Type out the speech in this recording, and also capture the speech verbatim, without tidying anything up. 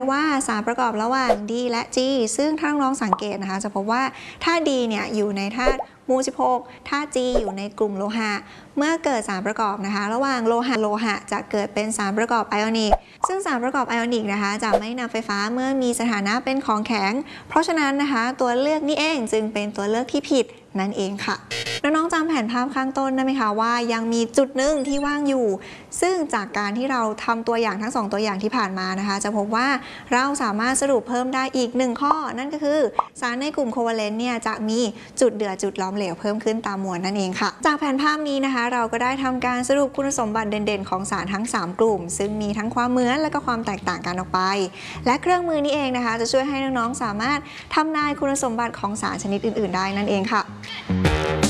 ว่าสารประกอบระหว่าง D และ G ซึ่งถ้าน้องสังเกตนะคะจะพบว่าถ้า D เนี่ยอยู่ในธาตุหมู่สิบหกถ้า G อยู่ในกลุ่มโลหะเมื่อเกิดสารประกอบนะคะระหว่างโลหะโลหะจะเกิดเป็นสารประกอบไอออนิกซึ่งสารประกอบไอออนิกนะคะจะไม่นำไฟฟ้าเมื่อมีสถานะเป็นของแข็งเพราะฉะนั้นนะคะตัวเลือกนี้เองจึงเป็นตัวเลือกที่ผิดนั่นเองค่ะน้องๆจำแผนภาพข้างต้นได้ไหมคะว่ายังมีจุดหนึ่งที่ว่างอยู่ซึ่งจากการที่เราทำตัวอย่างทั้งสองตัวอย่างที่ผ่านมานะคะจะพบว่าเราสามารถสรุปเพิ่มได้อีกหนึ่งข้อนั่นก็คือสารในกลุ่มโควาเลนต์เนี่ยจะมีจุดเดือดจุดล้อมเหลวเพิ่มขึ้นตามมวลนั่นเองค่ะจากแผนภาพนี้นะคะเราก็ได้ทำการสรุปคุณสมบัติเด่นๆของสารทั้งสามกลุ่มซึ่งมีทั้งความเหมือนและก็ความแตกต่างกันออกไปและเครื่องมือนี้เองนะคะจะช่วยให้น้องๆสามารถทำนายคุณสมบัติของสารชนิดอื่นๆได้นั่นเองค่ะ